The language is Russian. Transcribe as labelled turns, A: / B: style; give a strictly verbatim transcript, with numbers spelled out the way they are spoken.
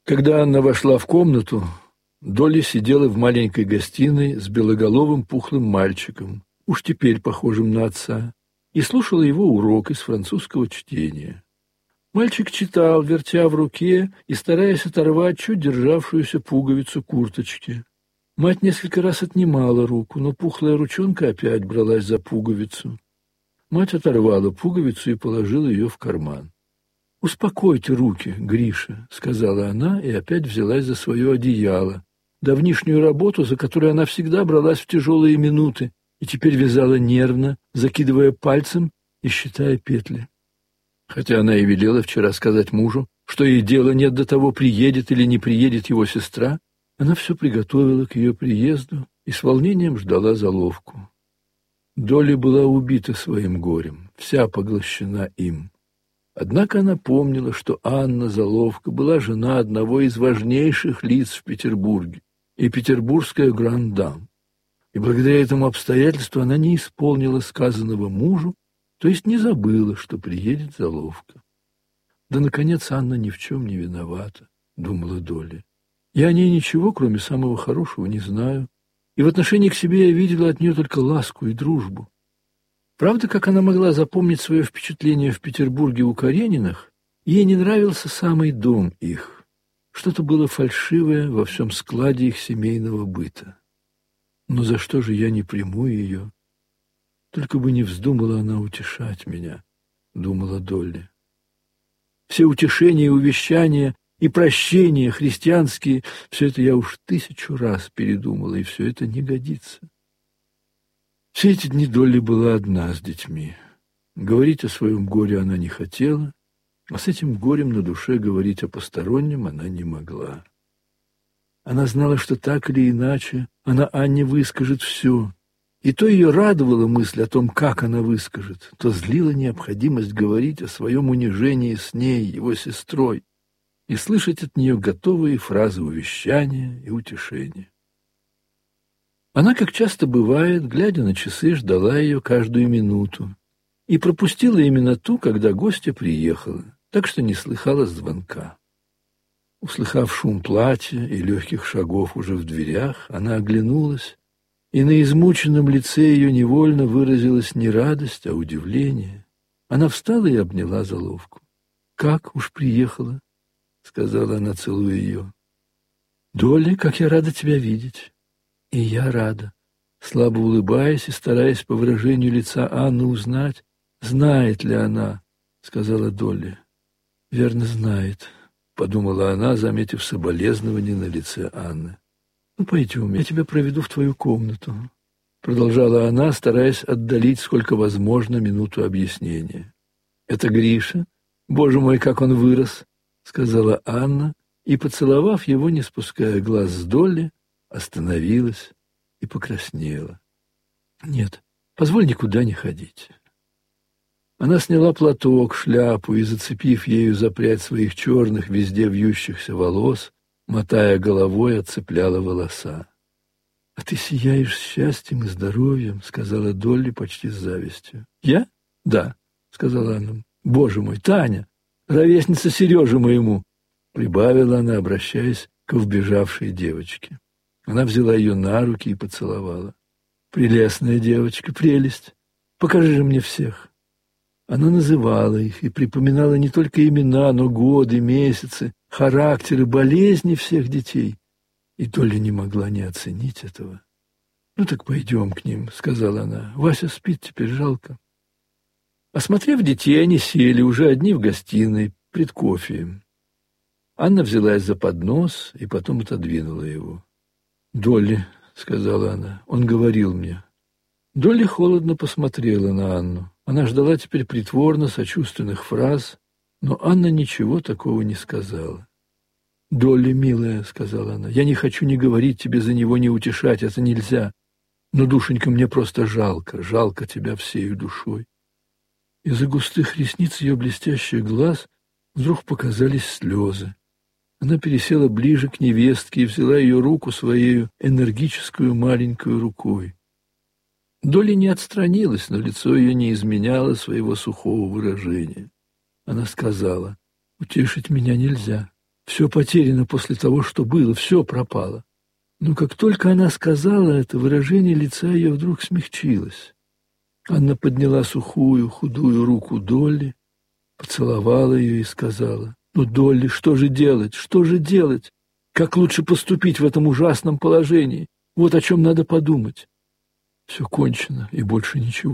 A: Когда Анна вошла в комнату, Долли сидела в маленькой гостиной с белоголовым пухлым мальчиком, уж теперь похожим на отца, и слушала его урок из французского чтения. Мальчик читал, вертя в руке и стараясь оторвать чуть державшуюся пуговицу курточки. Мать несколько раз отнимала руку, но пухлая ручонка опять бралась за пуговицу. Мать оторвала пуговицу и положила ее в карман. «Успокойте руки, Гриша», — сказала она и опять взялась за свое одеяло, давнишнюю работу, за которую она всегда бралась в тяжелые минуты, и теперь вязала нервно, закидывая пальцем и считая петли. Хотя она и велела вчера сказать мужу, что ей дела нет до того, приедет или не приедет его сестра, она все приготовила к ее приезду и с волнением ждала заловку. Долли была убита своим горем, вся поглощена им. Однако она помнила, что Анна Заловка была жена одного из важнейших лиц в Петербурге и петербургская гранд-дам. И благодаря этому обстоятельству она не исполнила сказанного мужу, то есть не забыла, что приедет Заловка. Да, наконец, Анна ни в чем не виновата, думала Долли. Я о ней ничего, кроме самого хорошего, не знаю, и в отношении к себе я видела от нее только ласку и дружбу. Правда, как она могла запомнить свое впечатление в Петербурге у Карениных, ей не нравился самый дом их. Что-то было фальшивое во всем складе их семейного быта. Но за что же я не приму ее? Только бы не вздумала она утешать меня, думала Долли. Все утешения и увещания и прощения христианские, все это я уж тысячу раз передумала, и все это не годится. Все эти дни Долли была одна с детьми. Говорить о своем горе она не хотела, а с этим горем на душе говорить о постороннем она не могла. Она знала, что так или иначе она Анне выскажет все, и то ее радовала мысль о том, как она выскажет, то злила необходимость говорить о своем унижении с ней, его сестрой, и слышать от нее готовые фразы увещания и утешения. Она, как часто бывает, глядя на часы, ждала ее каждую минуту и пропустила именно ту, когда гостья приехала, так что не слыхала звонка. Услыхав шум платья и легких шагов уже в дверях, она оглянулась, и на измученном лице ее невольно выразилась не радость, а удивление. Она встала и обняла Заловку. «Как уж приехала», — сказала она, целуя ее. «Долли, как я рада тебя видеть». «И я рада», слабо улыбаясь и стараясь по выражению лица Анны узнать, знает ли она, — сказала Долли. «Верно, знает», — подумала она, заметив соболезнование на лице Анны. «Ну, пойдем, я тебя проведу в твою комнату», — продолжала она, стараясь отдалить, сколько возможно, минуту объяснения. «Это Гриша? Боже мой, как он вырос!» — сказала Анна, и, поцеловав его, не спуская глаз с Долли, остановилась и покраснела. «Нет, позволь никуда не ходить». Она сняла платок, шляпу и, зацепив ею за прядь своих черных, везде вьющихся волос, мотая головой, отцепляла волоса. «А ты сияешь счастьем и здоровьем», — сказала Долли почти с завистью. «Я? Да», — сказала она. «Боже мой, Таня, ровесница Сережи моему», — прибавила она, обращаясь к вбежавшей девочке. Она взяла ее на руки и поцеловала. «Прелестная девочка, прелесть! Покажи же мне всех!» Она называла их и припоминала не только имена, но годы, месяцы, характеры, болезни всех детей. И Долли не могла не оценить этого. «Ну так пойдем к ним», — сказала она. «Вася спит, теперь жалко». Осмотрев детей, они сели, уже одни в гостиной, пред кофеем. Анна взялась за поднос и потом отодвинула его. «Долли», — сказала она, — «он говорил мне». Долли холодно посмотрела на Анну. Она ждала теперь притворно сочувственных фраз, но Анна ничего такого не сказала. «Долли, милая», — сказала она, — «я не хочу ни говорить тебе за него, ни утешать, это нельзя. Но, душенька, мне просто жалко, жалко тебя всею душой». Из-за густых ресниц ее блестящих глаз вдруг показались слезы. Она пересела ближе к невестке и взяла ее руку своей энергическую маленькую рукой. Долли не отстранилась, но лицо ее не изменяло своего сухого выражения. Она сказала: «Утешить меня нельзя. Все потеряно после того, что было, все пропало. Но как только она сказала это, выражение лица ее вдруг смягчилось. Анна подняла сухую, худую руку Долли, поцеловала ее и сказала: «Ну, Долли, что же делать? Что же делать? Как лучше поступить в этом ужасном положении? Вот о чем надо подумать. Все кончено, и больше ничего».